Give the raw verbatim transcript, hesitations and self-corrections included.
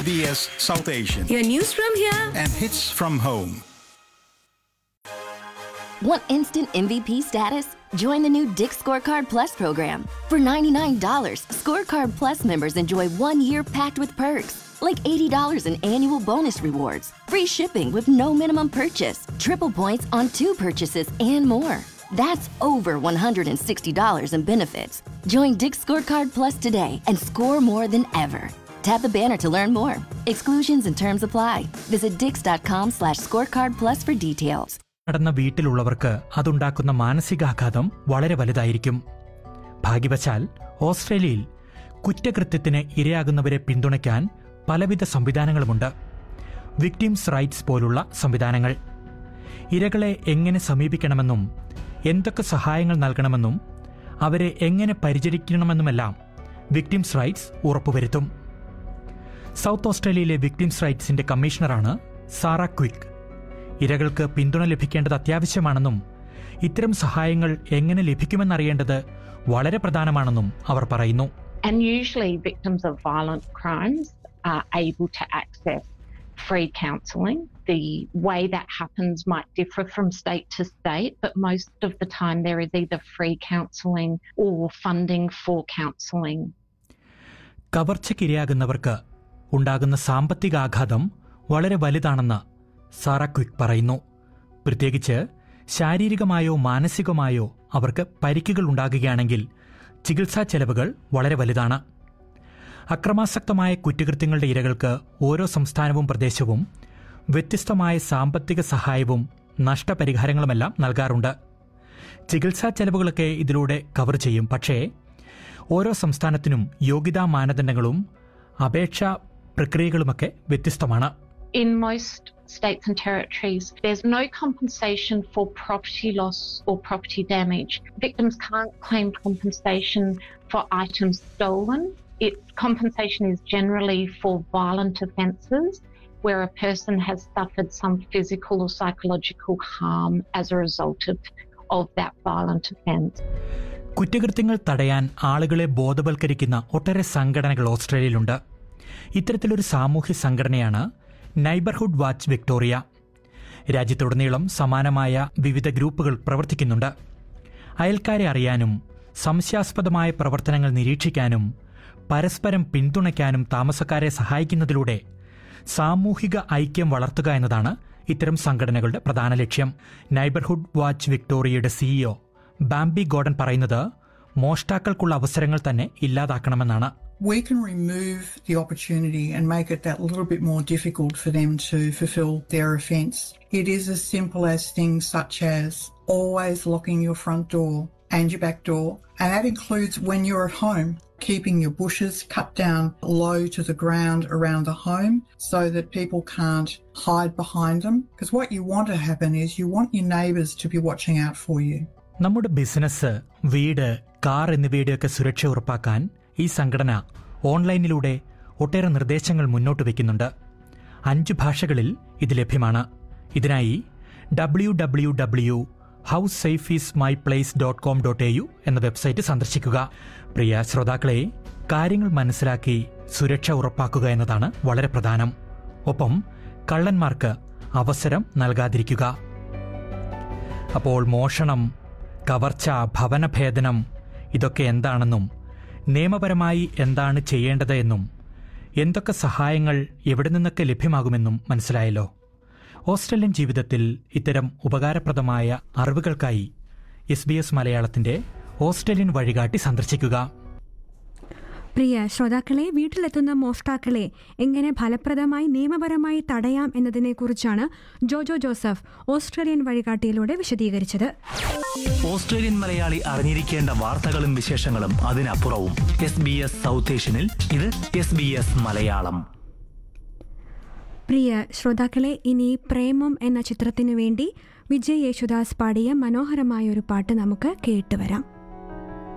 B S South Asian. Your news from here And hits from home. Want instant M V P status? Join the new Dick's Scorecard Plus program. For ninety-nine dollars, Scorecard Plus members enjoy one year packed with perks, like eighty dollars in annual bonus rewards, free shipping with no minimum purchase, triple points on two purchases, and more. That's over one hundred sixty dollars in benefits. Join Dick's Scorecard Plus today and score more than ever. Tap the banner to learn more. Exclusions and terms apply. Visit dix.com slash scorecard plus for details. നടന്ന വീട്ടിലുള്ളവർക്ക് അതുണ്ടാക്കുന്ന മാനസികാഘാതം വളരെ വലുതായിരിക്കും. ഭാഗ്യവശാൽ ഓസ്ട്രേലിയയിൽ കുറ്റകൃത്യത്തിന് ഇരയാകുന്നവരെ പിന്തുണയ്ക്കാൻ പലവിധ സംവിധാനങ്ങളുമുണ്ട്. Victims rights പോലുള്ള സംവിധാനങ്ങൾ. ഇരകളെ എങ്ങനെ സമീപിക്കണമെന്നും എന്തൊക്കെ സഹായങ്ങൾ നൽകണമെന്നും അവരെ എങ്ങനെ പരിചരിക്കണമെന്നുമെല്ലാം വിക്ടിംസ് റൈറ്റ്സ് ഉറപ്പുവരുത്തും. സൗത്ത് ഓസ്ട്രേലിയയിലെ വിക്ടിംസ് റൈറ്റ്സിന്റെ കമ്മീഷണറാണ് സാറ ക്വിക്ക്. ഇരകൾക്ക് പിന്തുണ ലഭിക്കേണ്ടത് അത്യാവശ്യമാണെന്നും ഇത്തരം സഹായങ്ങൾ എങ്ങനെ ലഭിക്കുമെന്നറിയേണ്ടത് വളരെ പ്രധാനമാണെന്നും അവർ പറയുന്നു. And usually victims of violent crimes are able to access free counselling. The way that happens might differ from state to state, but most of the time there is either free counselling or funding for counselling. കവർച്ചയ്ക്കിരയാകുന്നവർക്ക് ഉണ്ടാകുന്ന സാമ്പത്തികാഘാതം വളരെ വലുതാണെന്ന് Sara quick പറയുന്നു. പ്രത്യേകിച്ച് ശാരീരികമായോ മാനസികമായോ അവർക്ക് പരിക്കുകൾ ഉണ്ടാകുകയാണെങ്കിൽ ചികിത്സാ ചെലവുകൾ വളരെ വലുതാണ്. അക്രമാസക്തമായ കുറ്റകൃത്യങ്ങളുടെ ഇരകൾക്ക് ഓരോ സംസ്ഥാനവും പ്രദേശവും വ്യത്യസ്തമായ സാമ്പത്തിക സഹായവും നഷ്ടപരിഹാരങ്ങളുമെല്ലാം നൽകാറുണ്ട്. ചികിത്സാ ചെലവുകളൊക്കെ ഇതിലൂടെ കവർ ചെയ്യും. പക്ഷേ ഓരോ സംസ്ഥാനത്തിനും യോഗ്യതാ മാനദണ്ഡങ്ങളും അപേക്ഷാ പ്രക്രിയകളുമൊക്കെ വ്യത്യസ്തമാണ്. In most states and territories, there's no compensation for property loss or property damage. Victims can't claim compensation for items stolen. It compensation is generally for violent offences where a person has suffered some physical or psychological harm as a result of, of that violent offence. കുറ്റകൃത്യങ്ങൾ തടയാൻ ആളുകളെ ബോധവൽക്കരിക്കുന്ന ഒട്ടേറെ സംഘടനകൾ ഓസ്ട്രേലിയയിലുണ്ട്. ഇത്തരത്തിലൊരു സാമൂഹ്യ സംഘടനയാണ് neighbourhood watch Victoria. രാജ്യത്തുടനീളം സമാനമായ വിവിധ ഗ്രൂപ്പുകൾ പ്രവർത്തിക്കുന്നുണ്ട്. അയൽക്കാരെ അറിയാനും സംശയാസ്പദമായ പ്രവർത്തനങ്ങൾ നിരീക്ഷിക്കാനും പരസ്പരം പിന്തുണയ്ക്കാനും താമസക്കാരെ സഹായിക്കുന്നതിലൂടെ സാമൂഹിക ഐക്യം വളർത്തുക എന്നതാണ് ഇത്തരം സംഘടനകളുടെ പ്രധാന ലക്ഷ്യം. Neighbourhood watch വിക്ടോറിയയുടെ CEO Bambie Gordon പറയുന്നത് മോഷ്ടാക്കൾക്കുള്ള അവസരങ്ങൾ തന്നെ ഇല്ലാതാക്കണമെന്നാണ്. We can remove the opportunity and make it that little bit more difficult for them to fulfil their offence. It is as simple as things such as always locking your front door and your back door, and that includes when you're at home, keeping your bushes cut down low to the ground around the home so that people can't hide behind them. Because what you want to happen is you want your neighbours to be watching out for you. നമ്മുടെ business, വീട്, car എന്നിവയുടെയൊക്കെ സുരക്ഷ ഉറപ്പാക്കാൻ ഈ സംഘടന ഓൺലൈനിലൂടെ ഒട്ടേറെ നിർദ്ദേശങ്ങൾ മുന്നോട്ട് വയ്ക്കുന്നുണ്ട്. അഞ്ച് ഭാഷകളിൽ ഇത് ലഭ്യമാണ്. ഇതിനായി W W W how safe is my place dot com dot A U എന്ന വെബ്സൈറ്റ് സന്ദർശിക്കുക. പ്രിയ ശ്രോതാക്കളെ, കാര്യങ്ങൾ മനസ്സിലാക്കി സുരക്ഷ ഉറപ്പാക്കുക എന്നതാണ് വളരെ പ്രധാനം. ഒപ്പം കള്ളന്മാർക്ക് അവസരം നൽകാതിരിക്കുക. അപ്പോൾ മോഷണം, കവർച്ച, ഭവനഭേദനം ഇതൊക്കെ എന്താണെന്നും നിയമപരമായി എന്താണ് ചെയ്യേണ്ടത് എന്നും എന്തൊക്കെ സഹായങ്ങൾ എവിടെ നിന്നൊക്കെ ലഭ്യമാകുമെന്നും മനസ്സിലായല്ലോ. ഓസ്ട്രേലിയൻ ജീവിതത്തിൽ ഇത്തരം ഉപകാരപ്രദമായ അറിവുകൾക്കായി എസ് ബി എസ് മലയാളത്തിന്റെ ഓസ്ട്രേലിയൻ വഴികാട്ടി സന്ദർശിക്കുക. പ്രിയ ശ്രോതാക്കളെ, വീട്ടിലെത്തുന്ന മോഷ്ടാക്കളെ എങ്ങനെ ഫലപ്രദമായി നിയമപരമായി തടയാം എന്നതിനെക്കുറിച്ചാണ് ജോജോ ജോസഫ് ഓസ്ട്രേലിയൻ വഴികാട്ടിയിലൂടെ വിശദീകരിച്ചത്. ഓസ്ട്രേലിയൻ മലയാളി അറിഞ്ഞിരിക്കേണ്ട വാർത്തകളും വിശേഷങ്ങളും അതിനപ്പുറവും എസ് ബി എസ് സൗത്ത് ഏഷ്യനിൽ ഇത് എസ് ബി എസ് മലയാളം. പ്രിയ ശ്രോതാക്കളെ, ഇനി പ്രേമം എന്ന ചിത്രത്തിനു വേണ്ടി വിജയ് യേശുദാസ് പാടിയ മനോഹരമായ ഒരു പാട്ട് നമുക്ക് കേട്ടുവരാം.